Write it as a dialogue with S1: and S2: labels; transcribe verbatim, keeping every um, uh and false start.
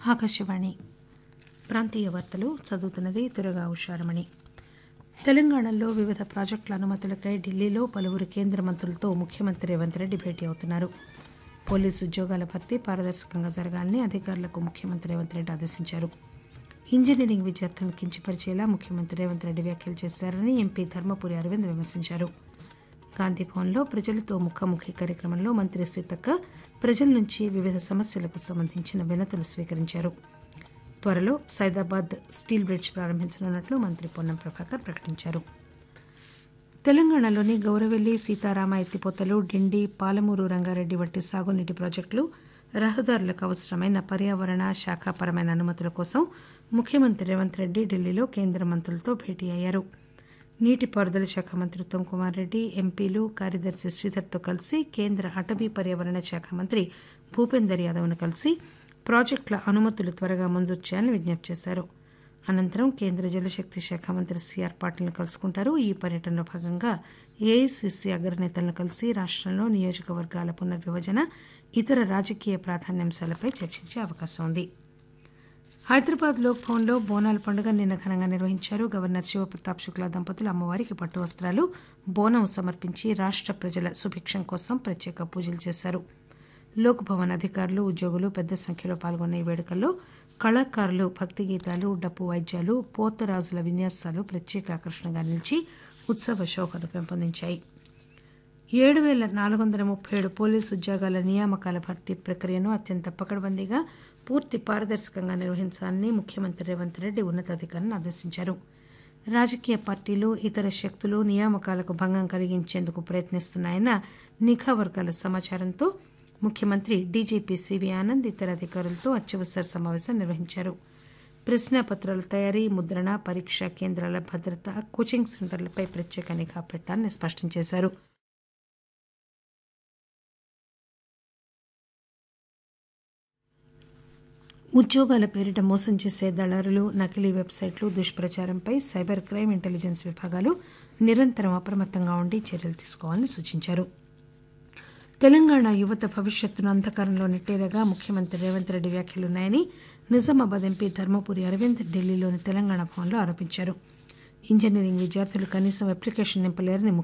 S1: ఆకాశవాణి ప్రాంతీయ వార్తలు చదువుతున్నది దుర్గా ఉషారమణి. తెలంగాణలో వివిధ ప్రాజెక్టుల అనుమతులకై ఢిల్లీలో పలువురు కేంద్ర మంత్రులతో ముఖ్యమంత్రి రేవంత్ రెడ్డి భేటీ అవుతున్నారు. పోలీసు ఉద్యోగాల భర్తీ పారదర్శకంగా జరగాలని అధికారులకు ముఖ్యమంత్రి రేవంత్ రెడ్డి ఆదేశించారు. ఇంజనీరింగ్ విద్యార్థులను కించపరిచేలా ముఖ్యమంత్రి రేవంత్ రెడ్డి వ్యాఖ్యలు చేశారని ఎంపీ ధర్మపురి అరవింద్ విమర్శించారు. గాంధీభవన్లో ప్రజలతో ముఖాముఖి కార్యక్రమంలో మంత్రి సీతక్క ప్రజల నుంచి వివిధ సమస్యలకు సంబంధించిన వినతులు స్వీకరించారు. త్వరలో సైదాబాద్ స్టీల్ బ్రిడ్జ్ ప్రారంభించనున్నట్లు మంత్రి పొన్నం ప్రభాకర్ ప్రకటించారు. తెలంగాణలోని గౌరవెల్లి సీతారామ ఎత్తిపోతలు, డిండి, పాలమూరు రంగారెడ్డి వంటి సాగునీటి ప్రాజెక్టులు రహదారులకు అవసరమైన పర్యావరణ శాఖాపరమైన అనుమతుల కోసం ముఖ్యమంత్రి రేవంత్ రెడ్డి ఢిల్లీలో కేంద్ర మంత్రులతో భేటీ అయ్యారు. నీటిపారుదల శాఖ మంత్రి ఉత్తమ్ కుమార్ రెడ్డి, ఎంపీలు, కార్యదర్శి శ్రీధర్తో కలిసి కేంద్ర అటవీ పర్యావరణ శాఖ మంత్రి భూపేందర్ యాదవ్ను కలిసి ప్రాజెక్టుల అనుమతులు త్వరగా మంజూరు చేయాలని విజ్ఞప్తి చేశారు. అనంతరం కేంద్ర జలశక్తి శాఖ మంత్రి సీఆర్ పాటిల్ను కలుసుకుంటారు. ఈ పర్యటనలో భాగంగా ఏఐసీసీ అగ్రనేతలను కలిసి రాష్టంలో నియోజకవర్గాల పునర్విభజన, ఇతర రాజకీయ ప్రాధాన్యాంశాలపై చర్చించే అవకాశం ఉంది. హైదరాబాద్ లోక్ భవన్లో బోనాల పండుగ నిన్న ఘనంగా నిర్వహించారు. గవర్నర్ శివప్రతాప్ శుక్లా దంపతులు అమ్మవారికి పట్టు వస్త్రాలు, బోనం సమర్పించి రాష్ట ప్రజల సుభిక్షం కోసం ప్రత్యేక పూజలు చేశారు. లోక్ భవన్ అధికారులు, ఉద్యోగులు పెద్ద సంఖ్యలో పాల్గొన్న ఈ వేడుకల్లో కళాకారులు భక్తి గీతాలు, డప్పు వాయిద్యాలు, పోతరాజుల విన్యాసాలు ప్రత్యేక ఆకర్షణగా నిలిచి ఉత్సవ శోభను పెంపొందించాయి. ఏడు పేల నాలుగు వందల ముప్పై ఏడు పోలీసు ఉద్యోగాల నియామకాల భర్తీ ప్రక్రియను అత్యంత పకడ్బందీగా, పూర్తి పారదర్శకంగా నిర్వహించాలని ముఖ్యమంత్రి రేవంత్ రెడ్డి ఉన్నతాధికారులను ఆదేశించారు. రాజకీయ పార్టీలు, ఇతర శక్తులు నియామకాలకు భంగం కలిగించేందుకు ప్రయత్నిస్తున్నాయన్న నిఘా వర్గాల సమాచారంతో ముఖ్యమంత్రి డీజీపీ సివి ఆనంద్ ఇతర అధికారులతో అత్యవసర సమావేశం నిర్వహించారు. ప్రశ్నాపత్రాల తయారీ, ముద్రణ, పరీక్షా కేంద్రాల భద్రత, కోచింగ్ సెంటర్లపై ప్రత్యేక నిఘా పెట్టాలని స్పష్టం చేశారు. ఉద్యోగాల పేరిట మోసం చేసే దళారులు, నకిలీ వెబ్సైట్లు, దుష్ప్రచారంపై సైబర్ క్రైమ్, ఇంటెలిజెన్స్ విభాగాలు నిరంతరం అప్రమత్తంగా ఉండి చర్యలు తీసుకోవాలని సూచించారు. తెలంగాణ యువత భవిష్యత్తును అంధకారంలో నెట్టేలాగా ముఖ్యమంత్రి రేవంత్ రెడ్డి వ్యాఖ్యలున్నాయని నిజామాబాద్ ఎంపీ ధర్మపురి అరవింద్ ఢిల్లీలోని తెలంగాణ భవన్లో ఆరోపించారు. ఇంజనీరింగ్ విద్యార్థులు కనీసం అప్లికేషన్ నింపలేరని